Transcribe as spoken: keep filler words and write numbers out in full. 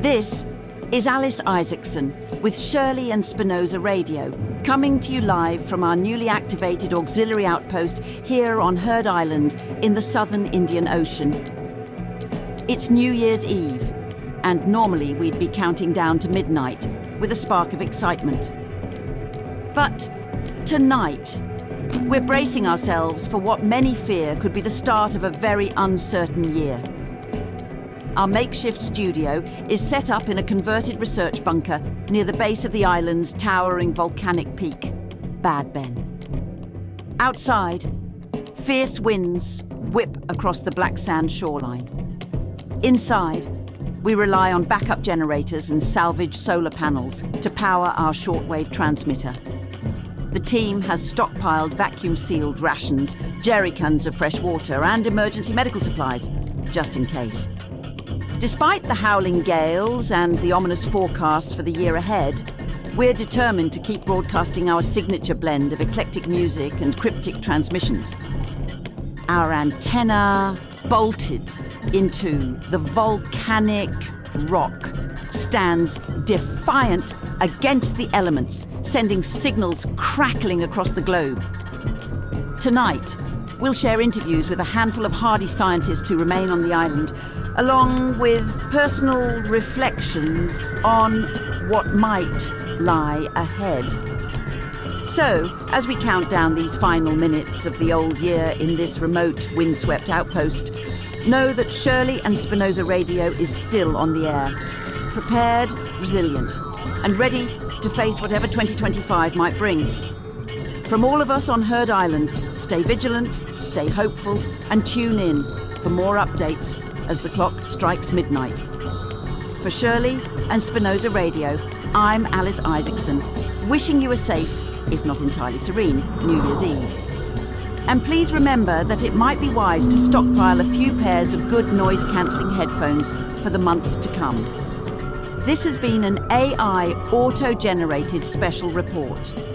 This is Alice Isaacson with Shirley and Spinoza Radio, coming to you live from our newly activated auxiliary outpost here on Heard Island in the southern Indian Ocean. It's New Year's Eve, and normally we'd be counting down to midnight with a spark of excitement. But tonight, we're bracing ourselves for what many fear could be the start of a very uncertain year. Our makeshift studio is set up in a converted research bunker near the base of the island's towering volcanic peak, Bad Ben. Outside, fierce winds whip across the black sand shoreline. Inside, we rely on backup generators and salvaged solar panels to power our shortwave transmitter. The team has stockpiled vacuum-sealed rations, jerry cans of fresh water, and emergency medical supplies, just in case. Despite the howling gales and the ominous forecasts for the year ahead, we're determined to keep broadcasting our signature blend of eclectic music and cryptic transmissions. Our antenna, bolted into the volcanic rock, stands defiant against the elements, sending signals crackling across the globe. Tonight, we'll share interviews with a handful of hardy scientists who remain on the island, along with personal reflections on what might lie ahead. So, as we count down these final minutes of the old year in this remote, windswept outpost, know that Shirley and Spinoza Radio is still on the air, prepared, resilient, and ready to face whatever twenty twenty-five might bring. From all of us on Heard Island, stay vigilant, stay hopeful, and tune in for more updates as the clock strikes midnight. For Shirley and Spinoza Radio, I'm Alice Isaacson, wishing you a safe, if not entirely serene, New Year's Eve. And please remember that it might be wise to stockpile a few pairs of good noise-cancelling headphones for the months to come. This has been an A I auto-generated special report.